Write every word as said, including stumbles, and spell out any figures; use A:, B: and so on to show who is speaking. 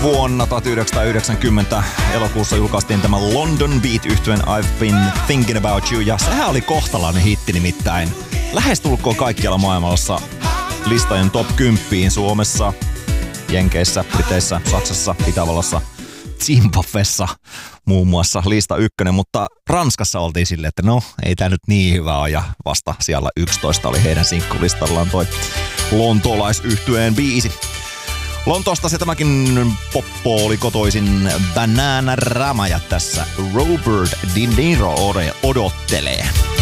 A: Vuonna tuhatyhdeksänsataayhdeksänkymmentä elokuussa julkaistiin tämä London Beat-yhtyeen I've Been Thinking About You, ja sehän oli kohtalainen hitti nimittäin. Lähestulkoon kaikkialla maailmassa listojen top kymmenen Suomessa, Jenkeissä, Briteissä, Saksassa, Itävallassa, Zimbabwessa muun muassa lista ykkönen, mutta Ranskassa oltiin silleen, että no ei tää nyt niin hyvä ole, ja vasta siellä yksitoista oli heidän sinkkulistallaan toi lontoolaisyhtyeen biisi. Lontoosta se tämäkin poppo oli kotoisin Bananarama, ja tässä Robert De Niro odottelee.